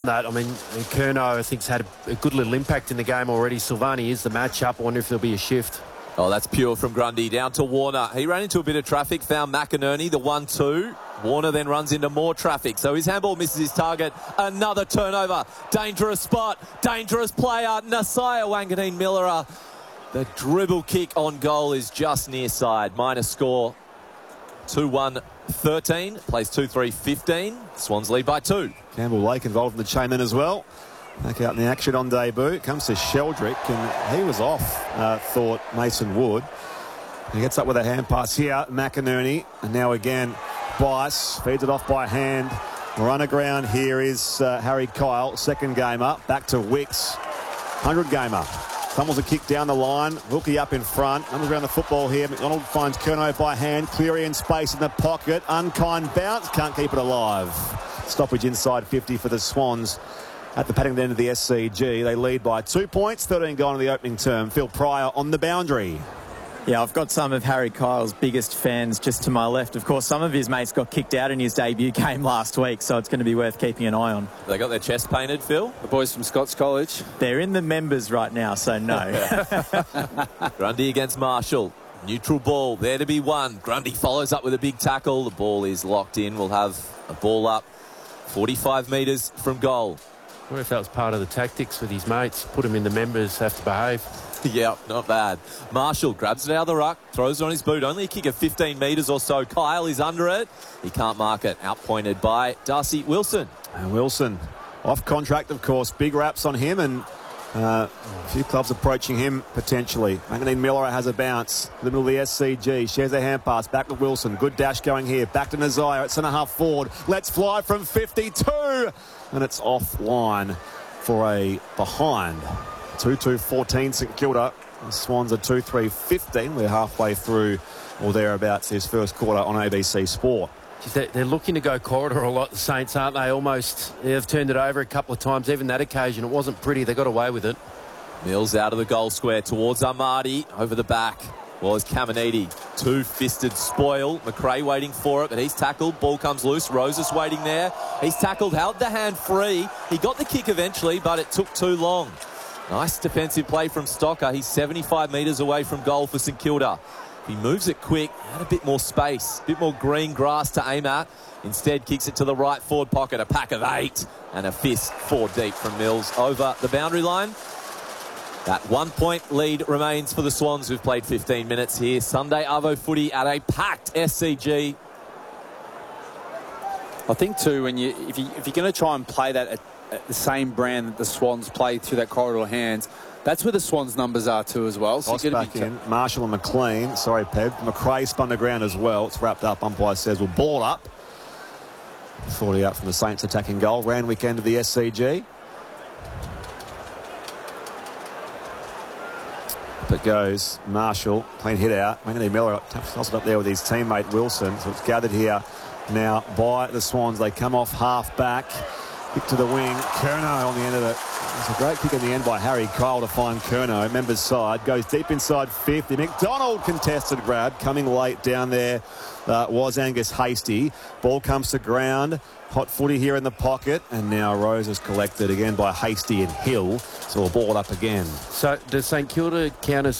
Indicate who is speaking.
Speaker 1: that. I mean, Curnow, I think, has had a good little impact in the game already. Silvani is the matchup. I wonder if there'll be a shift.
Speaker 2: Oh, that's pure from Grundy. Down to Warner. He ran into a bit of traffic, found McInerney, the 1-2. Warner then runs into more traffic. So his handball misses his target. Another turnover. Dangerous spot. Dangerous player. Nasiah Wanganeen-Miller. The dribble kick on goal is just near side. Minor score 2-1-13. Plays 2-3-15. Swans lead by 2.
Speaker 3: Campbell Lake involved in the chain then as well. Back out in the action on debut. Comes to Sheldrick, and he was off, thought Mason Wood. He gets up with a hand pass here. McInerney, and now again Bice feeds it off by hand. Run aground here is Harry Kyle. Second game up. Back to Wicks. 100 gamer. Fumbles a kick down the line. Wilkie up in front. Runs around the football here. McDonald finds Curnow by hand. Cleary in space in the pocket. Unkind bounce. Can't keep it alive. Stoppage inside 50 for the Swans. At the Paddington end of the SCG, they lead by 2 points. 13 gone in the opening term. Phil Pryor on the boundary.
Speaker 4: Yeah, I've got some of Harry Kyle's biggest fans just to my left. Of course, some of his mates got kicked out in his debut game last week, so it's going to be worth keeping an eye on.
Speaker 2: They got their chest painted, Phil?
Speaker 5: The boys from Scots College.
Speaker 4: They're in the members right now, so no.
Speaker 2: Grundy against Marshall. Neutral ball, there to be won. Grundy follows up with a big tackle. The ball is locked in. We'll have a ball up 45 metres from goal.
Speaker 1: I wonder if that was part of the tactics with his mates. Put him in the members, have to behave.
Speaker 2: Yeah, not bad. Marshall grabs it out of the ruck, throws it on his boot. Only a kick of 15 metres or so. Kyle is under it. He can't mark it. Outpointed by Darcy Wilson.
Speaker 3: And Wilson off contract, of course. Big raps on him, and a few clubs approaching him potentially. Wanganeen-Miller has a bounce in the middle of the SCG. Shares a hand pass. Back to Wilson. Good dash going here. Back to Nasiah at centre-half forward. Let's fly from 52. And it's offline for a behind. 2-2-14 St Kilda. The Swans are 2-3-15. We're halfway through or thereabouts this first quarter on ABC Sport.
Speaker 1: They're looking to go corridor a lot, the Saints, aren't they? They've turned it over a couple of times. Even that occasion, it wasn't pretty. They got away with it.
Speaker 2: Mills out of the goal square towards Amadi. Over the back was Caminiti. Two-fisted spoil. McRae waiting for it, but he's tackled. Ball comes loose. Roses waiting there. He's tackled, held the hand free. He got the kick eventually, but it took too long. Nice defensive play from Stocker. He's 75 metres away from goal for St Kilda. He moves it quick, had a bit more space, a bit more green grass to aim at. Instead, kicks it to the right forward pocket. A pack of 8 and a fist 4 deep from Mills over the boundary line. That 1 point lead remains for the Swans, who've played 15 minutes here. Sunday Arvo footy at a packed SCG.
Speaker 5: I think too, if you're going to try and play that at the same brand that the Swans play through that corridor hands, that's where the Swans' numbers are too as well. So
Speaker 3: you're back in. Marshall and McLean. Sorry, Pev. McRae spun the ground as well. It's wrapped up. Umpire says we'll ball up. 40 out from the Saints attacking goal. Randwick end of the SCG. Up it goes. Marshall. Clean hit out. Wanganeen-Miller tosses it up there with his teammate Wilson. So it's gathered here now by the Swans. They come off half back. Kick to the wing. Curnow on the end of it. It's a great kick in the end by Harry Kyle to find Curnow. Members side. Goes deep inside 50. McDonald contested grab. Coming late down there was Angus Hasty. Ball comes to ground. Hot footy here in the pocket. And now Rose is collected again by Hasty and Hill. So we'll ball it up again.
Speaker 1: So does St Kilda count as